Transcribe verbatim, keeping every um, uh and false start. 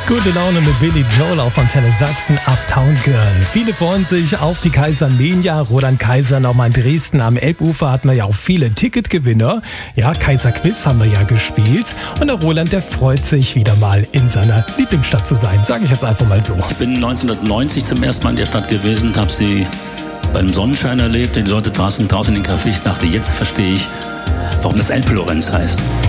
Gute Laune mit Billy Joel auf Antenne Sachsen, Uptown Girl. Viele freuen sich auf die Kaiserlenia. Roland Kaiser nochmal in Dresden am Elbufer hatten wir ja auch viele Ticketgewinner. Ja, Kaiser Quiz haben wir ja gespielt. Und der Roland, der freut sich wieder mal in seiner Lieblingsstadt zu sein. Sage ich jetzt einfach mal so. Ich bin neunzehnhundertneunzig zum ersten Mal in der Stadt gewesen, habe sie beim Sonnenschein erlebt. Die Leute draußen draußen in den Cafés. Ich dachte, jetzt verstehe ich, warum das Elbflorenz heißt.